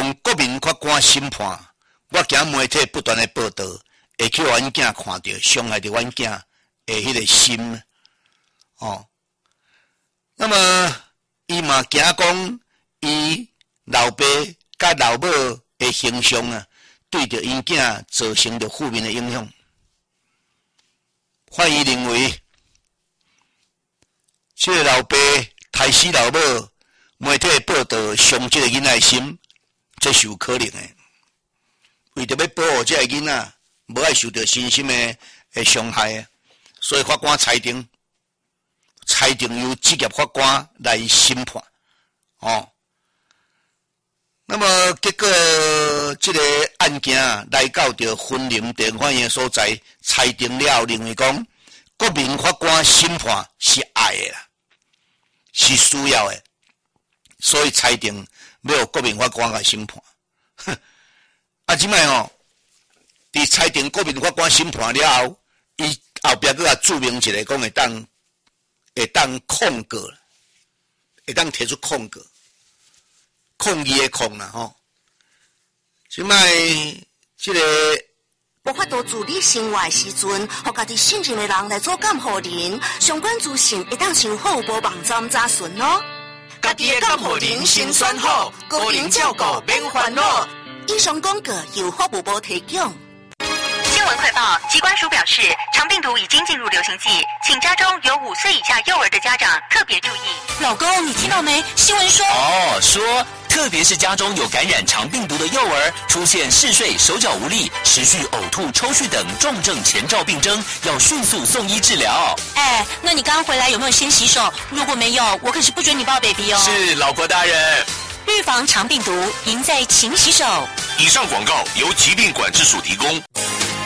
用国民法官审判，我惊媒体不断的报道，会去阮囝看到伤害到阮囝的迄个心。那么伊嘛惊讲，伊老爸甲老母的形象啊，对着因囝造成着负面的影响。法医认为，这个老爸杀死老母，媒体报道伤这个囡仔心，这是有可能的。为着要保护这个囡仔，无爱受到身心的伤害，所以法官裁定由职业法官来审判。那么结果这个案件来到着分林地方法院所在，裁定了后认为讲，国民法官审判是爱的啦，是需要的，所以裁定要有国民法官来审判。即摆伫裁定国民法官审判了后，伊后壁佫注明一个讲会当控告，会当提出控告。抗议的抗啦即摆这个无法度自理生活的时阵，互家己信任的人来做监护人，相关资讯会当上服务部网站查询哦。 家己的监护人先选好，个人照顾免烦恼。 以上广告由服务部提供。 新闻快报：疾管署表示，肠病毒已经进入流行季，请家中有5岁以下幼儿的家长特别注意。 老公，你听到没？新闻说说特别是家中有感染肠病毒的幼儿，出现嗜睡、手脚无力、持续呕吐、抽搐等重症前兆病征，要迅速送医治疗。 那你刚刚回来有没有先洗手？如果没有，我可是不准你抱 baby 哦。 是，老婆大人。 预防肠病毒，赢在勤洗手。 以上广告由疾病管制署提供。